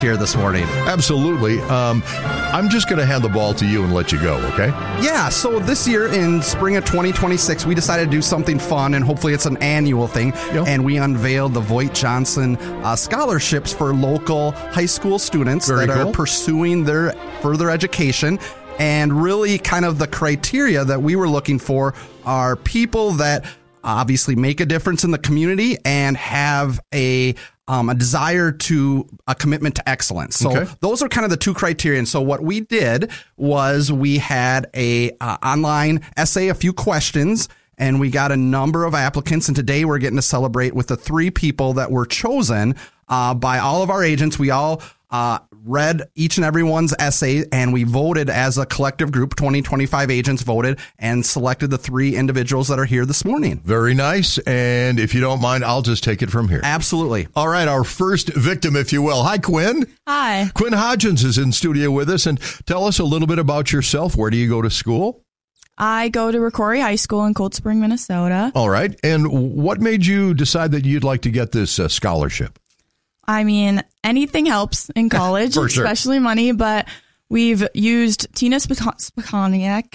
here this morning. Absolutely. I'm just going to hand the ball to you and let you go, okay? Yeah, so this year in spring of 2026, we decided to do something fun, and hopefully it's an annual thing. Yep. And we unveiled the Voight Johnson scholarships for local high school students are pursuing their further education. And really kind of the criteria that we were looking for are people that obviously make a difference in the community and have a desire to a commitment to excellence. So those are kind of the two criteria. And so what we did was we had a online essay, a few questions, and we got a number of applicants. And today we're getting to celebrate with the 3 people that were chosen by all of our agents. We all read each and every one's essay, and we voted as a collective group. 2025 agents voted and selected the 3 individuals that are here this morning. Very nice. And if you don't mind, I'll just take it from here. Absolutely. All right, our first victim, if you will. Hi, Quinn. Hi. Quinn Hodgins is in studio with us. And tell us a little bit about yourself. Where do you go to school? I go to Ricori High School in Cold Spring, Minnesota. All right. And what made you decide that you'd like to get this scholarship? I mean, anything helps in college, especially money, but we've used Tina Spaconiak.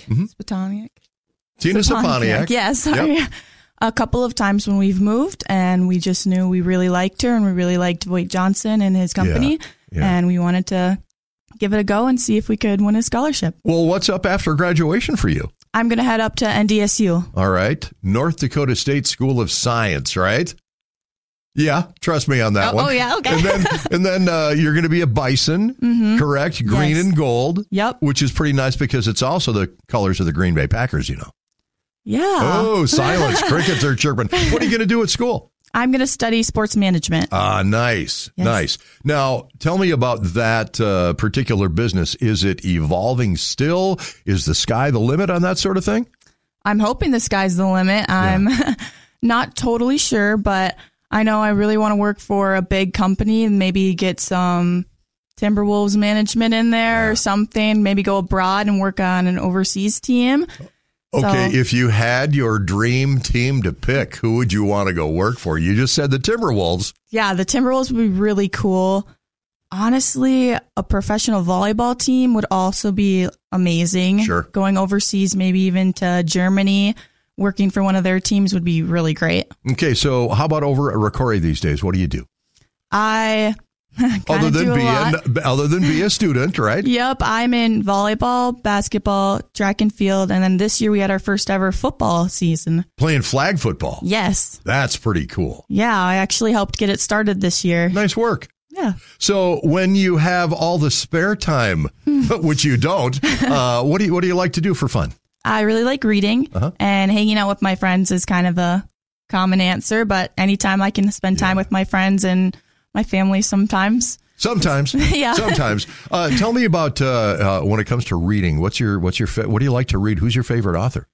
Tina Spaconiak. Yes, sorry. Yep. A couple of times when we've moved, and we just knew we really liked her, and we really liked Voight Johnson and his company, and we wanted to give it a go and see if we could win a scholarship. Well, what's up after graduation for you? I'm going to head up to NDSU. All right. North Dakota State School of Science, right? Yeah, trust me on that one. Oh, yeah, okay. And then you're going to be a Bison, correct? Green and gold. Yep. Which is pretty nice because it's also the colors of the Green Bay Packers, you know. Yeah. Oh, silence. Crickets are chirping. What are you going to do at school? I'm going to study sports management. Nice. Yes. Nice. Now, tell me about that particular business. Is it evolving still? Is the sky the limit on that sort of thing? I'm hoping the sky's the limit. I'm not totally sure, but I know I really want to work for a big company and maybe get some Timberwolves management in there or something, maybe go abroad and work on an overseas team. Okay, if you had your dream team to pick, who would you want to go work for? You just said the Timberwolves. Yeah, the Timberwolves would be really cool. Honestly, a professional volleyball team would also be amazing. Sure. Going overseas, maybe even to Germany. Working for one of their teams would be really great. Okay, so how about over at Ricori these days? What do you do? I other than be a student, right? Yep, I'm in volleyball, basketball, track and field, and then this year we had our first ever football season. Playing flag football? Yes. That's pretty cool. Yeah, I actually helped get it started this year. Nice work. Yeah. So when you have all the spare time, which you don't, what do you like to do for fun? I really like reading, and hanging out with my friends is kind of a common answer, but anytime I can spend time with my friends and my family sometimes. Sometimes. Yeah. Sometimes. Tell me about when it comes to reading. What do you like to read? Who's your favorite author?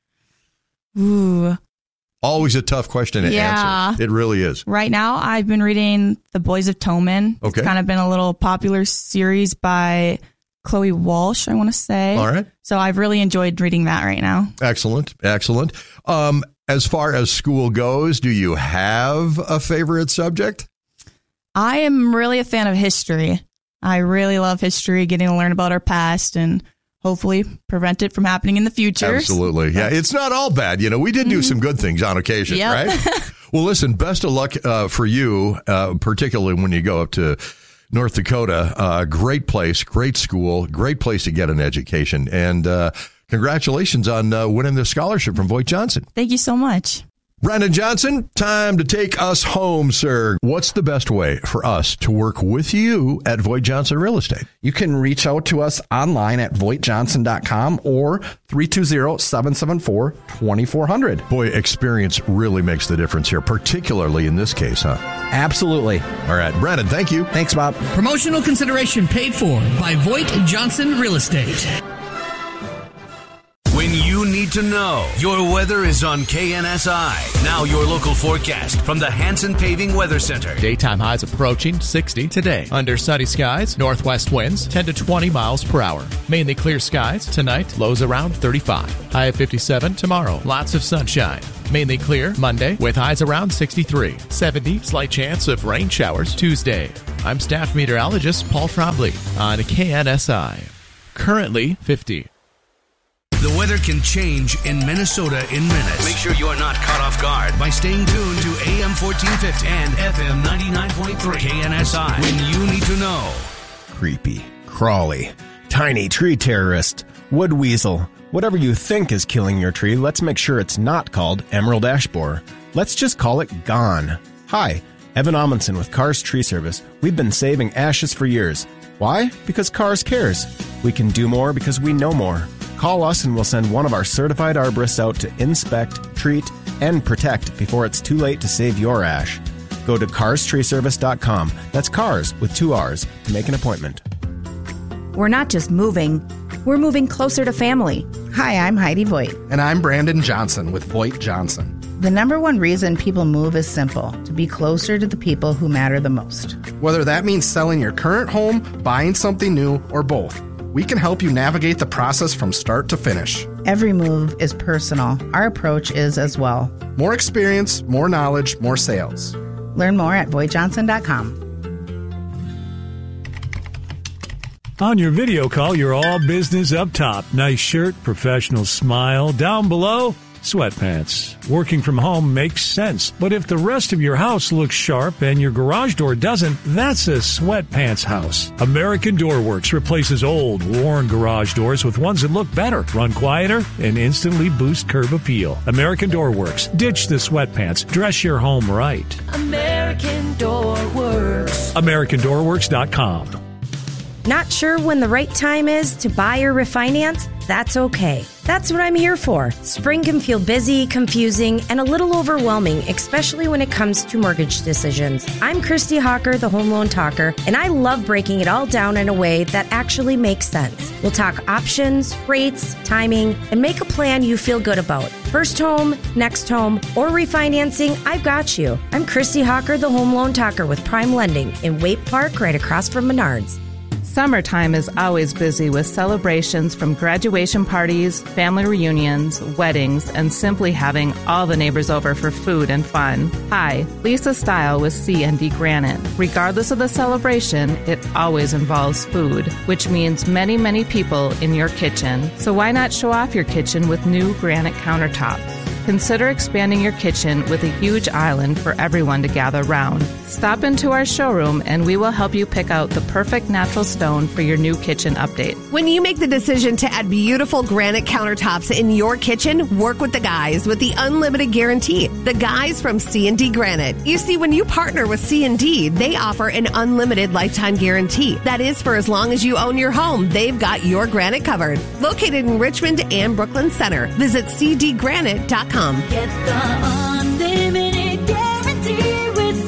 Ooh. Always a tough question to answer. It really is. Right now, I've been reading The Boys of Toman. Okay. It's kind of been a little popular series by Chloe Walsh, I want to say. All right. So I've really enjoyed reading that right now. Excellent. Excellent. As far as school goes, do you have a favorite subject? I am really a fan of history. I really love history, getting to learn about our past and hopefully prevent it from happening in the future. Absolutely. Yeah, it's not all bad. You know, we did do some good things on occasion, right? Well, listen, best of luck for you, particularly when you go up to North Dakota. Great place, great school, great place to get an education. And congratulations on winning the scholarship from Voight Johnson. Thank you so much. Brandon Johnson, time to take us home, sir. What's the best way for us to work with you at Voight Johnson Real Estate? You can reach out to us online at VoightJohnson.com or 320-774-2400. Boy, experience really makes the difference here, particularly in this case, huh? Absolutely. All right, Brandon, thank you. Thanks, Bob. Promotional consideration paid for by Voight Johnson Real Estate. When you need to know, your weather is on KNSI. Now your local forecast from the Hanson Paving Weather Center. Daytime highs approaching 60 today. Under sunny skies, northwest winds 10 to 20 miles per hour. Mainly clear skies tonight, lows around 35. High of 57 tomorrow. Lots of sunshine. Mainly clear Monday with highs around 63. 70, slight chance of rain showers Tuesday. I'm staff meteorologist Paul Trombley on KNSI. Currently 50. The weather can change in Minnesota in minutes. Make sure you are not caught off guard by staying tuned to AM 1450 and FM 99.3 KNSI when you need to know. Creepy, crawly, tiny tree terrorist, wood weasel. Whatever you think is killing your tree, let's make sure it's not called emerald ash borer. Let's just call it gone. Hi, Evan Amundsen with Cars Tree Service. We've been saving ashes for years. Why? Because Cars cares. We can do more because we know more. Call us and we'll send one of our certified arborists out to inspect, treat, and protect before it's too late to save your ash. Go to carstreeservice.com. That's cars with 2 R's to make an appointment. We're not just moving, we're moving closer to family. Hi, I'm Heidi Voigt. And I'm Brandon Johnson with Voigt Johnson. The number one reason people move is simple: to be closer to the people who matter the most. Whether that means selling your current home, buying something new, or both, we can help you navigate the process from start to finish. Every move is personal. Our approach is as well. More experience, more knowledge, more sales. Learn more at VoigtJohnson.com. On your video call, you're all business up top. Nice shirt, professional smile. Down below, sweatpants. Working from home makes sense. But if the rest of your house looks sharp and your garage door doesn't, that's a sweatpants house. American Door Works replaces old, worn garage doors with ones that look better, run quieter, and instantly boost curb appeal. American Door Works. Ditch the sweatpants. Dress your home right. American Door Works. AmericanDoorWorks.com. Not sure when the right time is to buy or refinance? That's okay. That's what I'm here for. Spring can feel busy, confusing, and a little overwhelming, especially when it comes to mortgage decisions. I'm Christy Hawker, the Home Loan Talker, and I love breaking it all down in a way that actually makes sense. We'll talk options, rates, timing, and make a plan you feel good about. First home, next home, or refinancing, I've got you. I'm Christy Hawker, the Home Loan Talker with Prime Lending in Waite Park, right across from Menards. Summertime is always busy with celebrations from graduation parties, family reunions, weddings, and simply having all the neighbors over for food and fun. Hi, Lisa Style with C&D Granite. Regardless of the celebration, it always involves food, which means many, many people in your kitchen. So why not show off your kitchen with new granite countertops? Consider expanding your kitchen with a huge island for everyone to gather round. Stop into our showroom and we will help you pick out the perfect natural stone for your new kitchen update. When you make the decision to add beautiful granite countertops in your kitchen, work with the guys with the unlimited guarantee. The guys from C&D Granite. You see, when you partner with C&D, they offer an unlimited lifetime guarantee. That is for as long as you own your home. They've got your granite covered. Located in Richmond and Brooklyn Center. Visit cdgranite.com. Get the unlimited guarantee with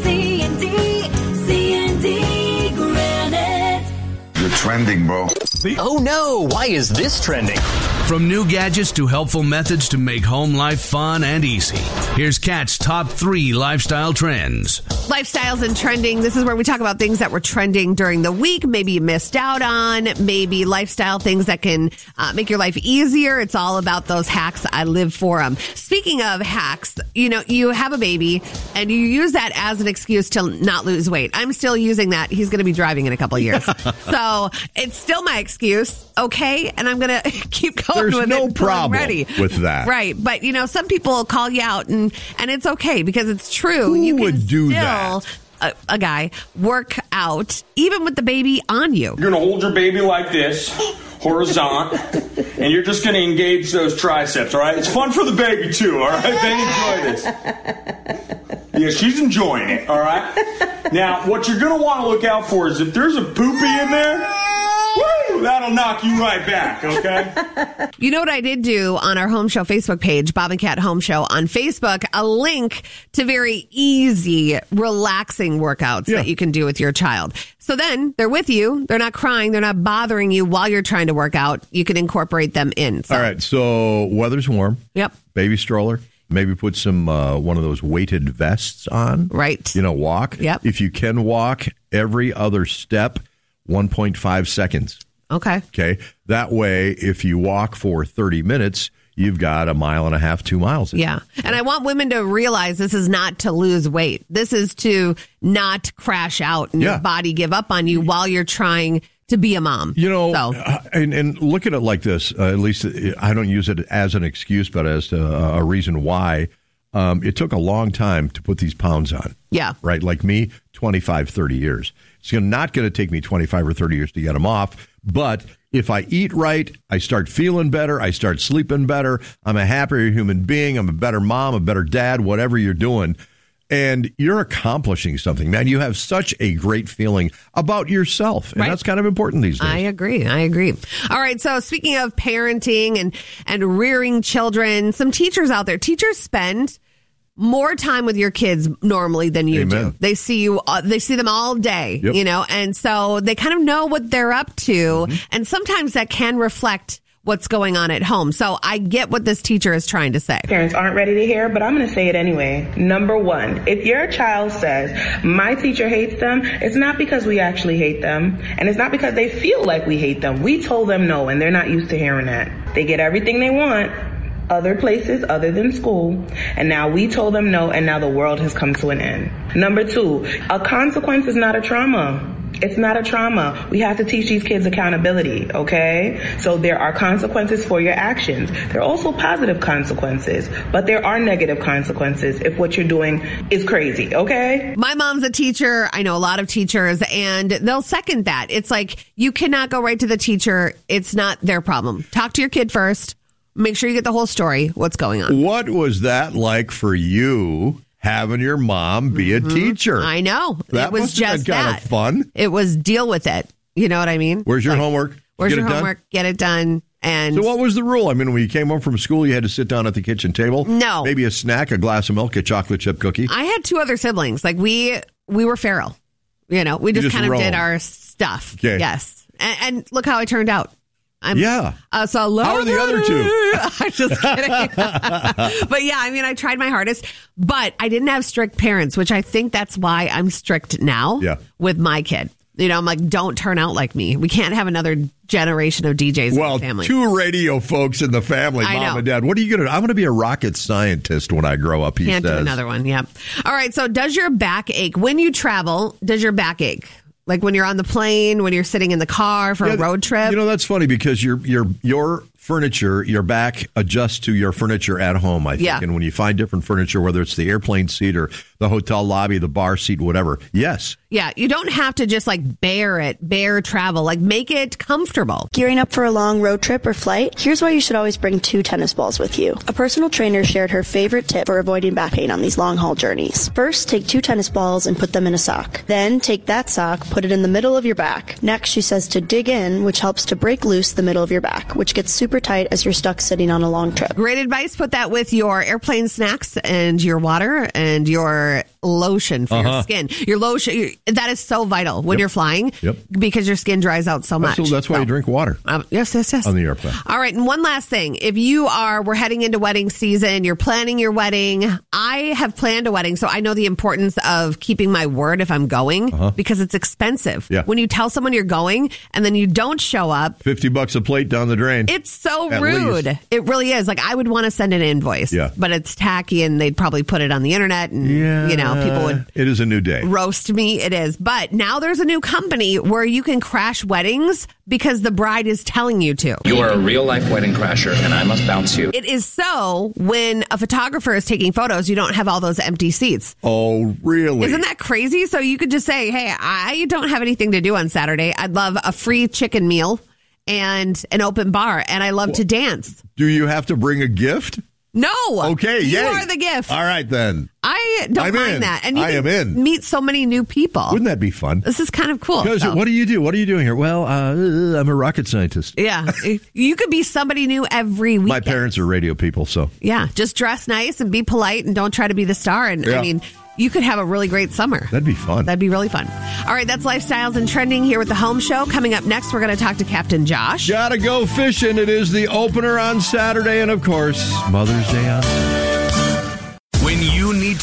C&D Granite. You're trending, bro. Oh no, why is this trending? From new gadgets to helpful methods to make home life fun and easy, here's Kat's top 3 lifestyle trends. Lifestyles and trending. This is where we talk about things that were trending during the week, maybe you missed out on, maybe lifestyle things that can make your life easier. It's all about those hacks. I live for them. Speaking of hacks, you know, you have a baby and you use that as an excuse to not lose weight. I'm still using that. He's going to be driving in a couple of years. So it's still my excuse, okay? And I'm going to keep going. There's with no it problem ready. with that. Right. But, you know, some people call you out and it's okay because it's true. Who you can would do still, that? A guy work out even with the baby on you. You're going to hold your baby like this, horizontal, and you're just going to engage those triceps, all right? It's fun for the baby, too, all right? They enjoy this. Yeah, she's enjoying it, all right? Now, what you're going to want to look out for is if there's a poopy in there, woo, that'll knock you right back, okay? You know what I did do on our Home Show Facebook page, Bob and Cat Home Show on Facebook, a link to very easy, relaxing workouts that you can do with your child. So then they're with you. They're not crying. They're not bothering you while you're trying to work out. You can incorporate them in. So. All right. So weather's warm. Yep. Baby stroller. Maybe put some one of those weighted vests on. Right. You know, walk. Yep. If you can walk every other step, 1.5 seconds. Okay. Okay. That way, if you walk for 30 minutes, you've got 1.5 miles, 2 miles. Yeah. And I want women to realize this is not to lose weight. This is to not crash out and your body give up on you while you're trying to be a mom. And look at it like this, at least I don't use it as an excuse, but as a reason why. It took a long time to put these pounds on. Yeah. Right? Like me, 25, 30 years. It's not going to take me 25 or 30 years to get them off. But if I eat right, I start feeling better. I start sleeping better. I'm a happier human being. I'm a better mom, a better dad, whatever you're doing. And you're accomplishing something, man. You have such a great feeling about yourself. And that's kind of important these days. I agree. All right. So speaking of parenting and rearing children, some teachers out there, teachers spend more time with your kids normally than you do. They see them all day, and so they kind of know what they're up to. And sometimes that can reflect what's going on at home. So I get what this teacher is trying to say. Parents aren't ready to hear, but I'm going to say it anyway. Number one, if your child says, my teacher hates them, it's not because we actually hate them. And it's not because they feel like we hate them. We told them no, and they're not used to hearing that. They get everything they want other places other than school, and now we told them no, and now the world has come to an end. Number two, a consequence is not a trauma. It's not a trauma. We have to teach these kids accountability, okay? So there are consequences for your actions. There are also positive consequences, but there are negative consequences if what you're doing is crazy, okay? My mom's a teacher. I know a lot of teachers, and they'll second that. It's like, you cannot go right to the teacher. It's not their problem. Talk to your kid first. Make sure you get the whole story, what's going on. What was that like for you, having your mom be a teacher? I know. That it was just kind of fun. It was deal with it. You know what I mean? Where's your homework? Where's your homework? Get it done. And so what was the rule? I mean, when you came home from school, you had to sit down at the kitchen table? No. Maybe a snack, a glass of milk, a chocolate chip cookie? I had 2 other siblings. Like, we were feral. We just kind of did our stuff. Okay. Yes. And look how I turned out. How are the other 2? I'm just kidding. But yeah, I mean, I tried my hardest, but I didn't have strict parents, which I think that's why I'm strict now with my kid. I'm like, don't turn out like me. We can't have another generation of DJs in the family. 2 radio folks in the family, mom and dad. What are you going to do? I'm going to be a rocket scientist when I grow up, he Can't says. do another one, yeah. All right, so does your back ache? When you travel, does your back ache? Like when you're on the plane, when you're sitting in the car for a road trip? That's funny because your furniture, your back adjusts to your furniture at home, I think. Yeah. And when you find different furniture, whether it's the airplane seat or the hotel lobby, the bar seat, whatever. Yes. Yeah, you don't have to just bear travel, like make it comfortable. Gearing up for a long road trip or flight? Here's why you should always bring 2 tennis balls with you. A personal trainer shared her favorite tip for avoiding back pain on these long haul journeys. First, take 2 tennis balls and put them in a sock. Then take that sock, put it in the middle of your back. Next, she says to dig in, which helps to break loose the middle of your back, which gets super tight as you're stuck sitting on a long trip. Great advice. Put that with your airplane snacks and your water and your lotion for your skin. Your lotion, that is so vital when you're flying because your skin dries out so much. That's why you drink water. Yes. On the airplane. All right. And one last thing. If we're heading into wedding season, you're planning your wedding. I have planned a wedding, so I know the importance of keeping my word if I'm going because it's expensive. Yeah. When you tell someone you're going and then you don't show up. $50 a plate down the drain. It's so rude. Least. It really is. Like, I would want to send an invoice, but it's tacky and they'd probably put it on the internet and, people would. It is a new day. Roast me. It is. But now there's a new company where you can crash weddings because the bride is telling you to. You are a real life wedding crasher and I must bounce you. It is so when a photographer is taking photos, you don't have all those empty seats. Oh, really? Isn't that crazy? So you could just say, hey, I don't have anything to do on Saturday. I'd love a free chicken meal and an open bar, and I love to dance. Do you have to bring a gift? No. Okay, you yay. are the gift. All right, then. I don't mind that. And you can meet so many new people. Wouldn't that be fun? This is kind of cool. What do you do? What are you doing here? Well, I'm a rocket scientist. Yeah. You could be somebody new every week. My parents are radio people, so. Yeah. Just dress nice and be polite and don't try to be the star. And I mean, you could have a really great summer. That'd be fun. That'd be really fun. All right, that's Lifestyles and Trending here with the Home Show. Coming up next, we're going to talk to Captain Josh. Gotta go fishing. It is the opener on Saturday, and of course, Mother's Day on Saturday. When you need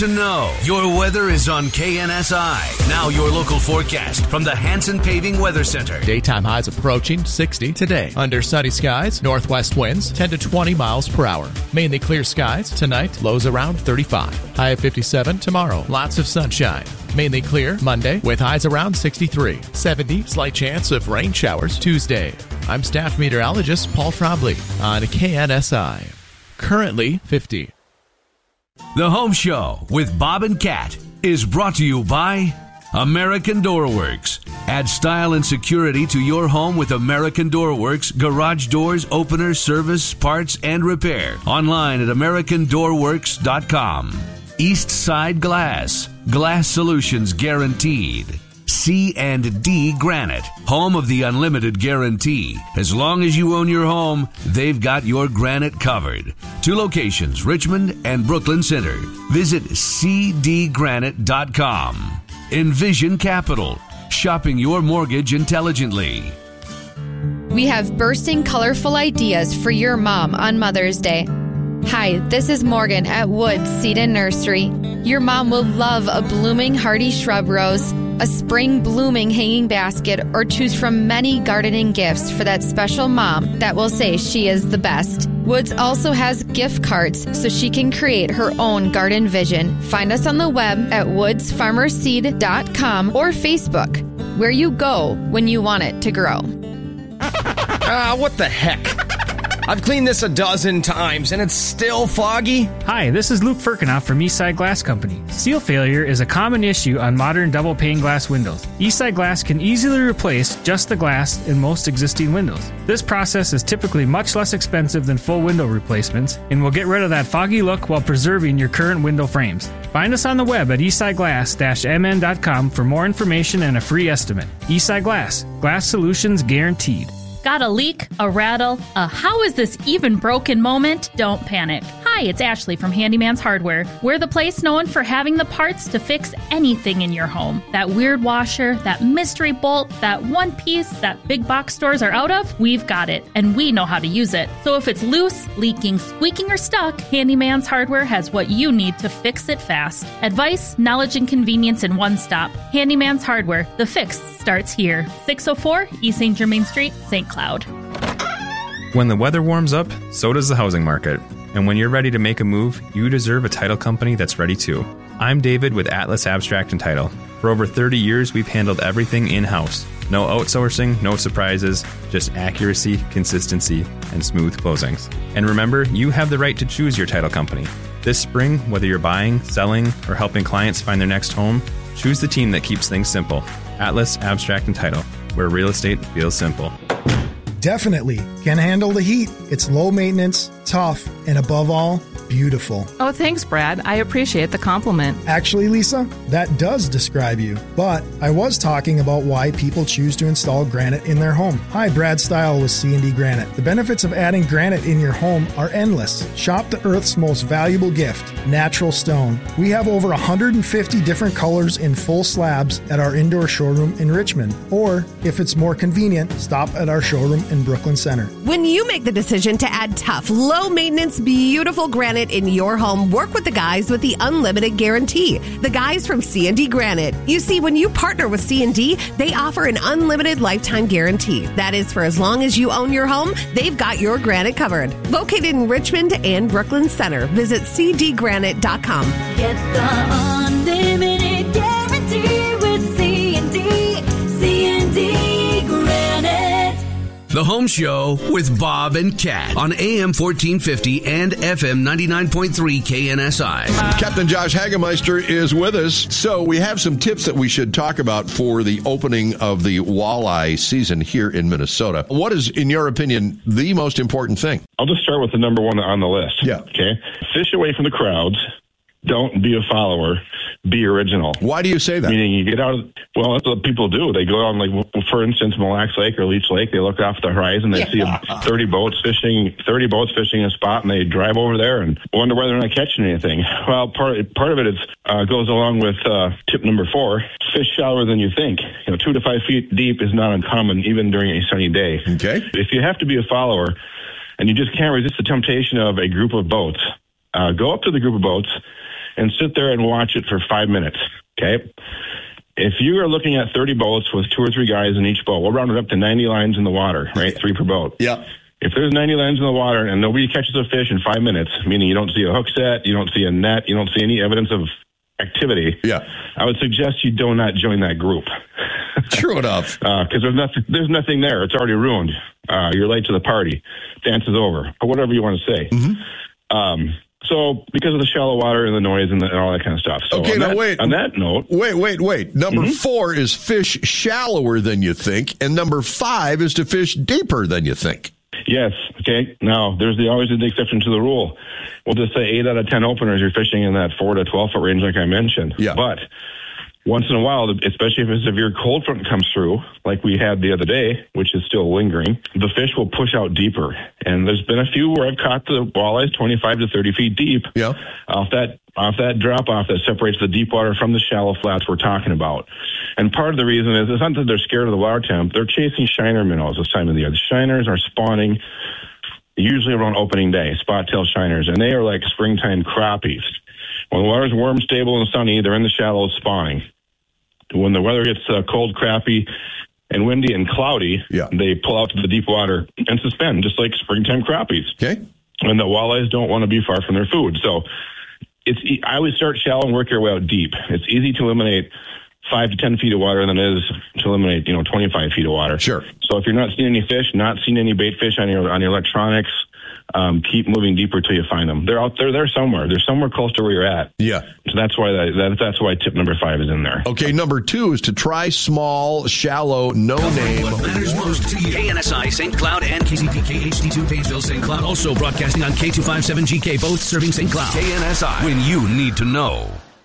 to know. Your weather is on KNSI. Now your local forecast from the Hanson Paving Weather Center. Daytime highs approaching 60 today. Under sunny skies, northwest winds 10 to 20 miles per hour. Mainly clear skies tonight, lows around 35. High of 57 tomorrow. Lots of sunshine. Mainly clear Monday with highs around 63. 70, slight chance of rain showers Tuesday. I'm staff meteorologist Paul Trombley on KNSI. Currently 50. The Home Show with Bob and Kat is brought to you by American Door Works. Add style and security to your home with American Door Works garage doors, openers, service, parts, and repair. Online at AmericanDoorWorks.com. East Side Glass. Glass solutions guaranteed. C&D Granite, home of the unlimited guarantee. As long as you own your home, they've got your granite covered. 2 locations, Richmond and Brooklyn Center. Visit cdgranite.com. Envision Capital, shopping your mortgage intelligently. We have bursting colorful ideas for your mom on Mother's Day. Hi, this is Morgan at Woods Seed and Nursery. Your mom will love a blooming hardy shrub rose, a spring blooming hanging basket, or choose from many gardening gifts for that special mom that will say she is the best. Woods also has gift cards so she can create her own garden vision. Find us on the web at woodsfarmerseed.com or Facebook, where you go when you want it to grow. What the heck? I've cleaned this a dozen times, and it's still foggy. Hi, this is Luke Firkinoff from Eastside Glass Company. Seal failure is a common issue on modern double-pane glass windows. Eastside Glass can easily replace just the glass in most existing windows. This process is typically much less expensive than full window replacements, and will get rid of that foggy look while preserving your current window frames. Find us on the web at eastsideglass-mn.com for more information and a free estimate. Eastside Glass. Glass solutions guaranteed. Got a leak, a rattle, a how is this even broken moment? Don't panic. Hi, it's Ashley from Handyman's Hardware. We're the place known for having the parts to fix anything in your home. That weird washer, that mystery bolt, that one piece that big box stores are out of, we've got it, and we know how to use it. So if it's loose, leaking, squeaking, or stuck, Handyman's Hardware has what you need to fix it fast. Advice, knowledge, and convenience in one stop. Handyman's Hardware. The fix starts here. 604 East St. Germain Street, St. Cloud. When the weather warms up, so does the housing market. And when you're ready to make a move, you deserve a title company that's ready too. I'm David with Atlas Abstract and Title. For over 30 years, we've handled everything in-house. No outsourcing, no surprises, just accuracy, consistency, and smooth closings. And remember, you have the right to choose your title company. This spring, whether you're buying, selling, or helping clients find their next home, choose the team that keeps things simple. Atlas Abstract and Title, where real estate feels simple. Definitely can handle the heat. It's low maintenance, tough, and above all, beautiful. Oh, thanks, Brad. I appreciate the compliment. Actually, Lisa, that does describe you. But I was talking about why people choose to install granite in their home. Hi, Brad Style with C&D Granite. The benefits of adding granite in your home are endless. Shop the Earth's most valuable gift, natural stone. We have over 150 different colors in full slabs at our indoor showroom in Richmond. Or, if it's more convenient, stop at our showroom in Brooklyn Center. When you make the decision to add tough, low-maintenance, beautiful granite in your home, work with the guys with the unlimited guarantee. The guys from C&D Granite. You see, when you partner with C&D, they offer an unlimited lifetime guarantee. That is for as long as you own your home, they've got your granite covered. Located in Richmond and Brooklyn Center. Visit cdgranite.com. Get the unlimited guarantee with C&D. C&D Granite. The Home Show with Bob and Kat on AM 1450 and FM 99.3 KNSI. Captain Josh Hagemeister is with us. So we have some tips that we should talk about for the opening of the walleye season here in Minnesota. What is, in your opinion, the most important thing? I'll just start with the number one on the list. Yeah. Okay. Fish away from the crowds. Don't be a follower. Be original. Why do you say that? Meaning you get out of, well, that's what people do. They go on, like, for instance, Mille Lacs Lake or Leech Lake. They look off the horizon. They see 30 boats fishing a spot, and they drive over there and wonder why they're not catching anything. Well, part of it is goes along with tip number 4. Fish shallower than you think. 2 to 5 feet deep is not uncommon, even during a sunny day. Okay. If you have to be a follower and you just can't resist the temptation of a group of boats, go up to the group of boats and sit there and watch it for 5 minutes, okay? If you are looking at 30 boats with 2 or 3 guys in each boat, we'll round it up to 90 lines in the water, right? 3 per boat. Yeah. If there's 90 lines in the water and nobody catches a fish in 5 minutes, meaning you don't see a hook set, you don't see a net, you don't see any evidence of activity, I would suggest you do not join that group. True enough. Because there's nothing there. It's already ruined. You're late to the party. Dance is over. Or whatever you want to say. So because of the shallow water and the noise and all that kind of stuff. So okay, now wait. On that note. Wait. Number 4 is fish shallower than you think. And number 5 is to fish deeper than you think. Yes. Okay. Now, there's always the exception to the rule. We'll just say 8 out of 10 openers, you're fishing in that 4 to 12 foot range, like I mentioned. Yeah. But once in a while, especially if a severe cold front comes through, like we had the other day, which is still lingering, the fish will push out deeper. And there's been a few where I've caught the walleyes 25 to 30 feet deep. Yeah. Off that drop off that separates the deep water from the shallow flats we're talking about. And part of the reason is it's not that they're scared of the water temp. They're chasing shiner minnows this time of the year. The shiners are spawning usually around opening day, spot-tail shiners, and they are like springtime crappies. When the water's warm, stable, and sunny, they're in the shallows spawning. When the weather gets cold, crappy, and windy and cloudy, they pull out to the deep water and suspend, just like springtime crappies. Okay. And the walleyes don't want to be far from their food. So I always start shallow and work your way out deep. It's easy to eliminate 5 to 10 feet of water than it is to eliminate, 25 feet of water. Sure. So if you're not seeing any fish, not seeing any bait fish on your electronics, keep moving deeper till you find them. They're out there. They're somewhere. They're somewhere close to where you're at. Yeah. So that's why tip number 5 is in there. Okay, number 2 is to try small, shallow, no name. What matters most to you. KNSI St. Cloud and KCPK HD2 Painesville St. Cloud. Also broadcasting on K257GK, both serving St. Cloud. KNSI, when you need to know.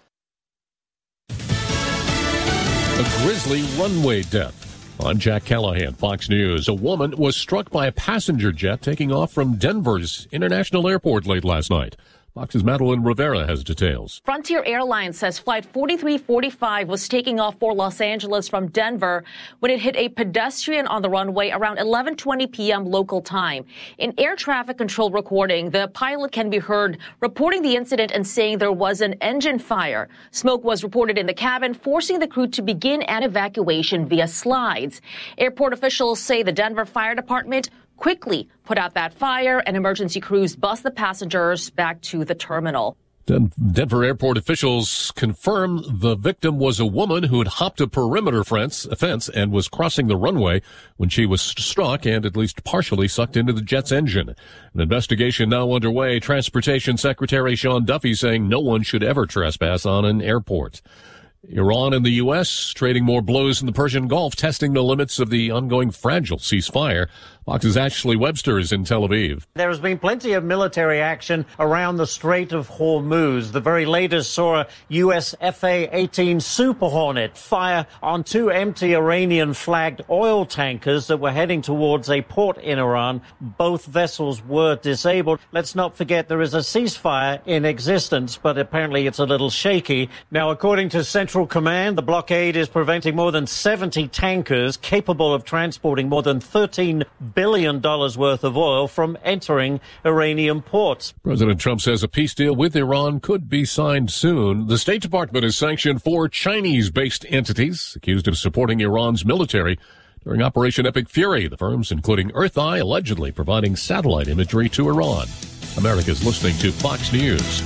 A grisly runway death. I'm Jack Callahan, Fox News. A woman was struck by a passenger jet taking off from Denver's International Airport late last night. Fox's Madeline Rivera has details. Frontier Airlines says Flight 4345 was taking off for Los Angeles from Denver when it hit a pedestrian on the runway around 11:20 p.m. local time. In air traffic control recording, the pilot can be heard reporting the incident and saying there was an engine fire. Smoke was reported in the cabin, forcing the crew to begin an evacuation via slides. Airport officials say the Denver Fire Department quickly put out that fire, and emergency crews bus the passengers back to the terminal. Denver airport officials confirm the victim was a woman who had hopped a perimeter fence and was crossing the runway when she was struck and at least partially sucked into the jet's engine. An investigation now underway. Transportation Secretary Sean Duffy saying no one should ever trespass on an airport. Iran and the U.S. trading more blows in the Persian Gulf, testing the limits of the ongoing fragile ceasefire. Fox's Ashley Webster is in Tel Aviv. There has been plenty of military action around the Strait of Hormuz. The very latest saw a U.S. FA-18 Super Hornet fire on 2 empty Iranian-flagged oil tankers that were heading towards a port in Iran. Both vessels were disabled. Let's not forget there is a ceasefire in existence, but apparently it's a little shaky. Now, according to Central Command, the blockade is preventing more than 70 tankers capable of transporting more than $13 billion worth of oil from entering Iranian ports. President Trump says a peace deal with Iran could be signed soon. The State Department has sanctioned 4 Chinese-based entities accused of supporting Iran's military during Operation Epic Fury. The firms, including Earth Eye, allegedly providing satellite imagery to Iran. America's listening to Fox News.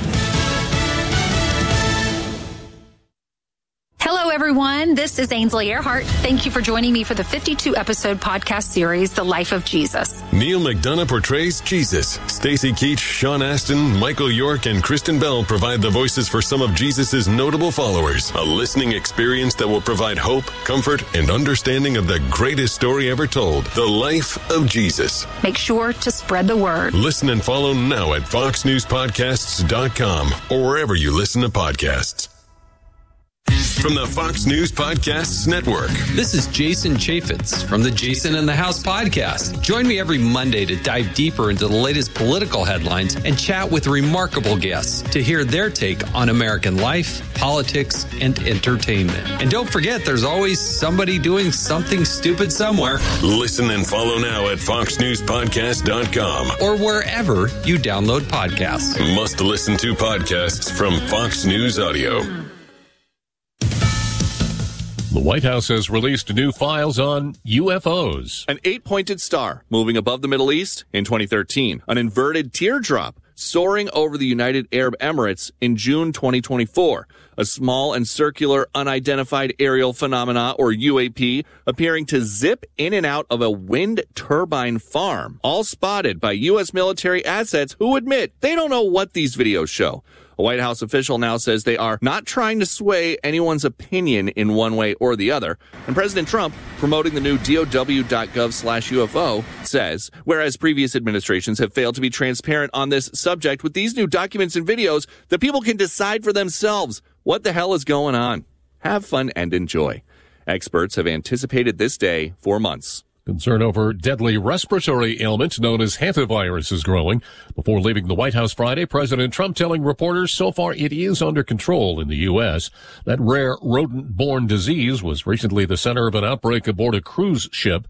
Hello, everyone. This is Ainsley Earhart. Thank you for joining me for the 52-episode podcast series, The Life of Jesus. Neil McDonough portrays Jesus. Stacey Keach, Sean Astin, Michael York, and Kristen Bell provide the voices for some of Jesus' notable followers. A listening experience that will provide hope, comfort, and understanding of the greatest story ever told, The Life of Jesus. Make sure to spread the word. Listen and follow now at foxnewspodcasts.com or wherever you listen to podcasts. from the Fox News Podcasts Network. This is Jason Chaffetz from the Jason in the House podcast. Join me every Monday to dive deeper into the latest political headlines and chat with remarkable guests to hear their take on American life, politics, and entertainment. And don't forget, there's always somebody doing something stupid somewhere. Listen and follow now at foxnewspodcast.com or wherever you download podcasts. Must listen to podcasts from Fox News Audio. The White House has released new files on UFOs. An 8-pointed star moving above the Middle East in 2013. An inverted teardrop soaring over the United Arab Emirates in June 2024. A small and circular unidentified aerial phenomena, or UAP, appearing to zip in and out of a wind turbine farm. All spotted by U.S. military assets who admit they don't know what these videos show. A White House official now says they are not trying to sway anyone's opinion in one way or the other. And President Trump, promoting the new DOW.gov/UFO, says, whereas previous administrations have failed to be transparent on this subject, with these new documents and videos, the people can decide for themselves what the hell is going on. Have fun and enjoy. Experts have anticipated this day for months. Concern over deadly respiratory ailment known as hantavirus is growing. Before leaving the White House Friday, President Trump telling reporters so far it is under control in the U.S. That rare rodent-borne disease was recently the center of an outbreak aboard a cruise ship.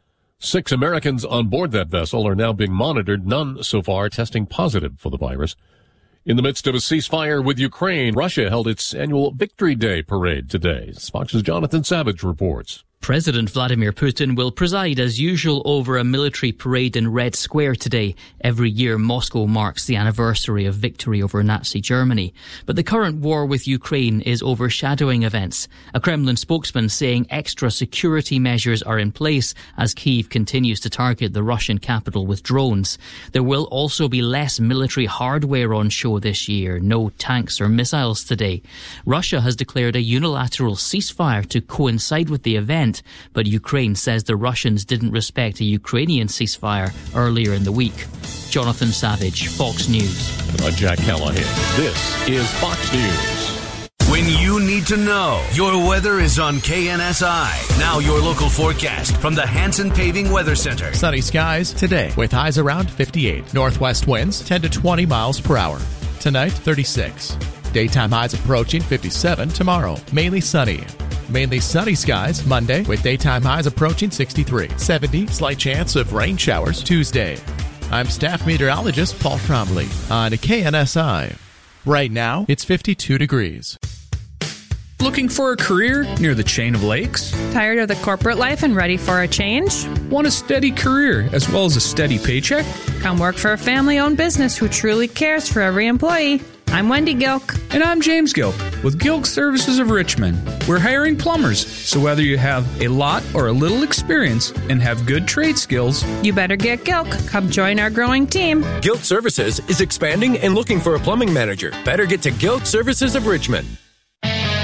6 Americans on board that vessel are now being monitored, none so far testing positive for the virus. In the midst of a ceasefire with Ukraine, Russia held its annual Victory Day parade today. Fox's Jonathan Savage reports. President Vladimir Putin will preside as usual over a military parade in Red Square today. Every year, Moscow marks the anniversary of victory over Nazi Germany. But the current war with Ukraine is overshadowing events. A Kremlin spokesman saying extra security measures are in place as Kyiv continues to target the Russian capital with drones. There will also be less military hardware on show this year. No tanks or missiles today. Russia has declared a unilateral ceasefire to coincide with the event. But Ukraine says the Russians didn't respect a Ukrainian ceasefire earlier in the week. Jonathan Savage, Fox News. I'm Jack Callahan. This is Fox News. When you need to know, your weather is on KNSI. Now your local forecast from the Hanson Paving Weather Center. Sunny skies today with highs around 58. Northwest winds 10 to 20 miles per hour. Tonight, 36. Daytime highs approaching 57 tomorrow. Mainly sunny. Mainly sunny skies Monday with daytime highs approaching 63. 70, slight chance of rain showers Tuesday. I'm staff meteorologist Paul Trombley on KNSI. Right now, it's 52 degrees. Looking for a career near the chain of lakes? Tired of the corporate life and ready for a change? Want a steady career as well as a steady paycheck? Come work for a family-owned business who truly cares for every employee. I'm Wendy Gilk. And I'm James Gilk with Gilk Services of Richmond. We're hiring plumbers, so whether you have a lot or a little experience and have good trade skills, you better get Gilk. Come join our growing team. Gilk Services is expanding and looking for a plumbing manager. Better get to Gilk Services of Richmond.